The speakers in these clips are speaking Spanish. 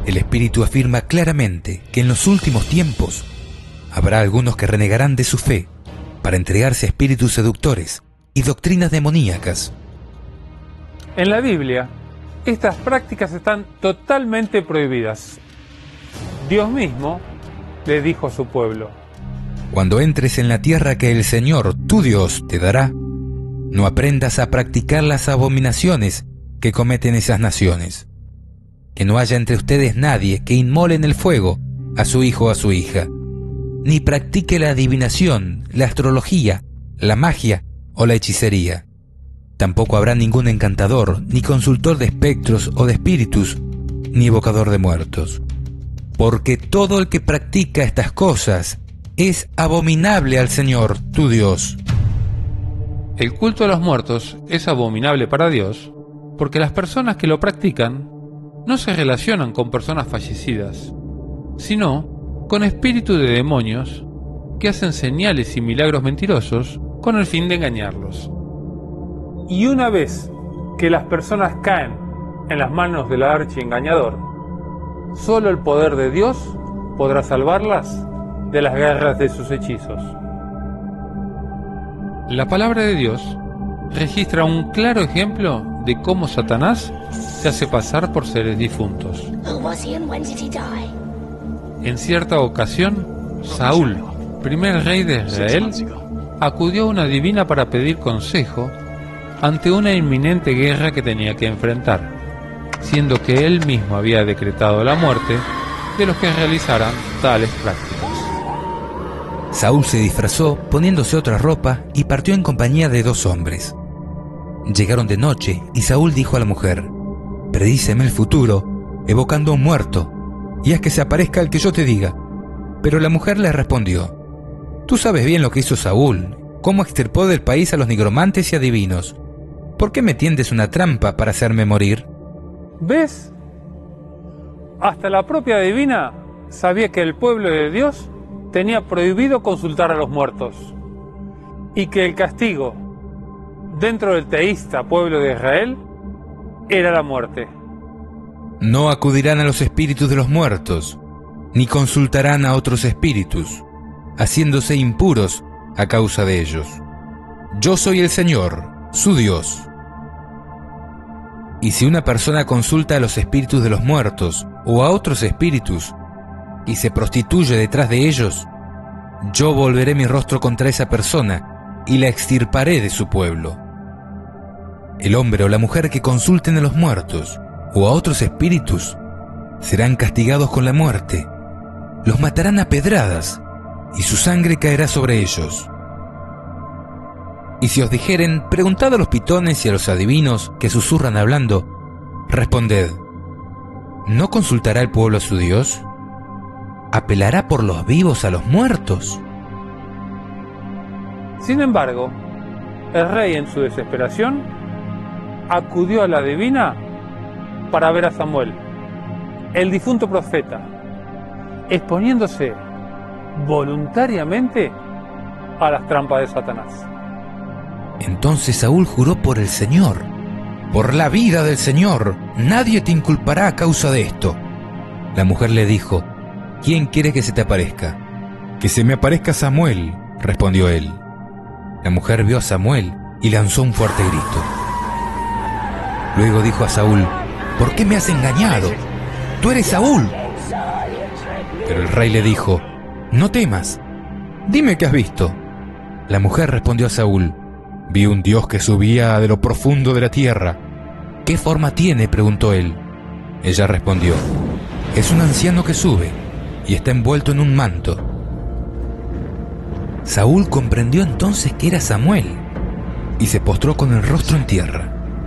El Espíritu afirma claramente que en los últimos tiempos habrá algunos que renegarán de su fe para entregarse a espíritus seductores y doctrinas demoníacas. En la Biblia, estas prácticas están totalmente prohibidas. Dios mismo le dijo a su pueblo: Cuando entres en la tierra que el Señor, tu Dios, te dará, no aprendas a practicar las abominaciones que cometen esas naciones. Que no haya entre ustedes nadie que inmole en el fuego a su hijo o a su hija, ni practique la adivinación, la astrología, la magia o la hechicería. Tampoco habrá ningún encantador, ni consultor de espectros o de espíritus, ni evocador de muertos. Porque todo el que practica estas cosas es abominable al Señor, tu Dios. El culto a los muertos es abominable para Dios porque las personas que lo practican no se relacionan con personas fallecidas, sino con espíritus de demonios que hacen señales y milagros mentirosos con el fin de engañarlos. Y una vez que las personas caen en las manos del archiengañador, solo el poder de Dios podrá salvarlas de las garras de sus hechizos. La palabra de Dios registra un claro ejemplo de cómo Satanás se hace pasar por seres difuntos. En cierta ocasión, Saúl, primer rey de Israel, acudió a una adivina para pedir consejo ante una inminente guerra que tenía que enfrentar, siendo que él mismo había decretado la muerte de los que realizaran tales prácticas. Saúl se disfrazó poniéndose otra ropa y partió en compañía de 2 hombres. Llegaron de noche y Saúl dijo a la mujer: «Predíceme el futuro, evocando a un muerto, y haz que se aparezca el que yo te diga». Pero la mujer le respondió: «Tú sabes bien lo que hizo Saúl, cómo extirpó del país a los nigromantes y adivinos. ¿Por qué me tiendes una trampa para hacerme morir?» ¿Ves? Hasta la propia adivina sabía que el pueblo de Dios tenía prohibido consultar a los muertos, y que el castigo dentro del teísta pueblo de Israel era la muerte. No acudirán a los espíritus de los muertos, ni consultarán a otros espíritus, haciéndose impuros a causa de ellos. Yo soy el Señor, su Dios. Y si una persona consulta a los espíritus de los muertos o a otros espíritus y se prostituye detrás de ellos, yo volveré mi rostro contra esa persona y la extirparé de su pueblo. El hombre o la mujer que consulten a los muertos o a otros espíritus serán castigados con la muerte. Los matarán a pedradas y su sangre caerá sobre ellos. Y si os dijeren: preguntad a los pitones y a los adivinos que susurran hablando, responded: ¿no consultará el pueblo a su Dios? ¿Apelará por los vivos a los muertos? Sin embargo, el rey, en su desesperación, acudió a la adivina para ver a Samuel, el difunto profeta, exponiéndose voluntariamente a las trampas de Satanás. Entonces Saúl juró por el Señor: «Por la vida del Señor, nadie te inculpará a causa de esto». La mujer le dijo: «¿Quién quiere que se te aparezca?» «Que se me aparezca Samuel», respondió él. La mujer vio a Samuel y lanzó un fuerte grito. Luego dijo a Saúl: «¿Por qué me has engañado? ¡Tú eres Saúl!» Pero el rey le dijo: «No temas, dime qué has visto». La mujer respondió a Saúl: «Vi un Dios que subía de lo profundo de la tierra». «¿Qué forma tiene?», preguntó él. Ella respondió: «Es un anciano que sube y está envuelto en un manto». Saúl comprendió entonces que era Samuel y se postró con el rostro en tierra.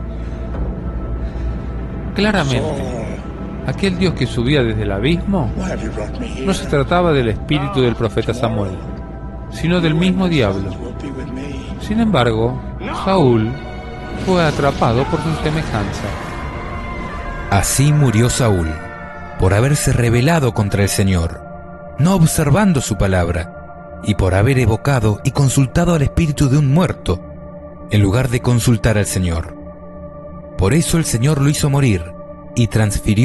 Claramente, aquel Dios que subía desde el abismo no se trataba del espíritu del profeta Samuel, sino del mismo diablo. Sin embargo, Saúl fue atrapado por su semejanza. Así murió Saúl, por haberse rebelado contra el Señor, no observando su palabra, y por haber evocado y consultado al espíritu de un muerto, en lugar de consultar al Señor. Por eso el Señor lo hizo morir y transfirió